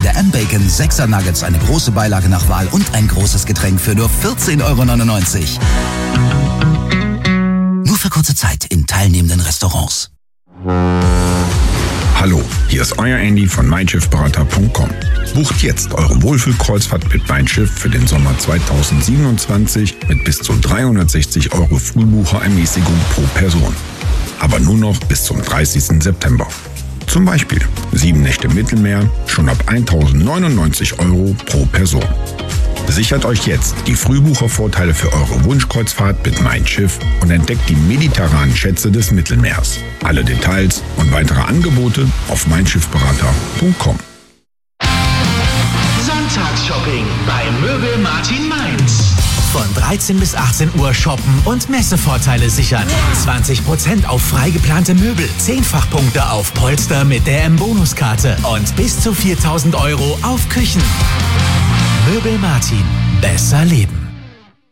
der M-Bacon, 6er Nuggets, eine große Beilage nach Wahl und ein großes Getränk für nur 14,99 €. Nur für kurze Zeit in teilnehmenden Restaurants. Hallo, hier ist euer Andy von meinschiffberater.com. Bucht jetzt eure Wohlfühlkreuzfahrt mit Mein Schiff für den Sommer 2027 mit bis zu 360 € Frühbucherermäßigung pro Person. Aber nur noch bis zum 30. September. Zum Beispiel 7 Nächte Mittelmeer schon ab 1.099 € pro Person. Sichert euch jetzt die Frühbuchervorteile für eure Wunschkreuzfahrt mit Mein Schiff und entdeckt die mediterranen Schätze des Mittelmeers. Alle Details und weitere Angebote auf meinschiffberater.com. Sonntagsshopping bei Möbel Martin Mainz. Von 13 bis 18 Uhr shoppen und Messevorteile sichern. 20% auf frei geplante Möbel, 10-fach-Punkte auf Polster mit der M-Bonuskarte und bis zu 4.000 € auf Küchen. Möbel Martin. Besser leben.